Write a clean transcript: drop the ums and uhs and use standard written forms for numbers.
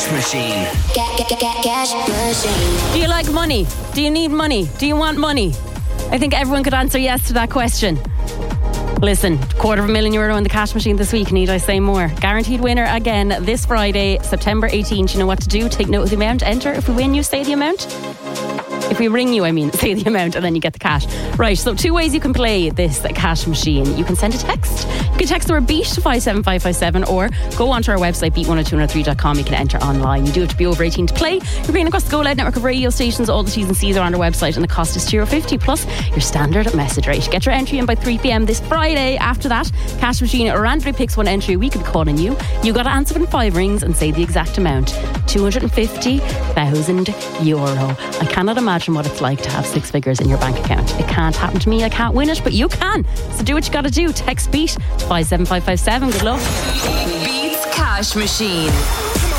Cash Machine. Cash Machine. Do you like money? Do you need money? Do you want money? I think everyone could answer yes to that question. Listen, €250,000 in the Cash Machine this week. Need I say more? Guaranteed winner again this Friday, September 18th. You know what to do. Take note of the amount. Enter. If we win, you say the amount. If we ring you, say the amount and then you get the cash. Right, so 2 ways you can play this Cash Machine. You can send a text. You can text the word BEAT to 57557 or go onto our website, beat1023.com. You can enter online. You do have to be over 18 to play. You're playing across the Go Loud network of radio stations. All the T's and C's are on our website and the cost is €2.50 plus your standard message rate. Get your entry in by 3pm this Friday. After that, Cash Machine randomly picks one entry. We could be calling you. You got to answer within 5 rings and say the exact amount. €250,000. I cannot imagine what it's like to have 6 figures in your bank account. It can't happen to me. I can't win it, but you can. So do what you got to do. Text BEAT to 57557. Good luck. Beats Cash Machine.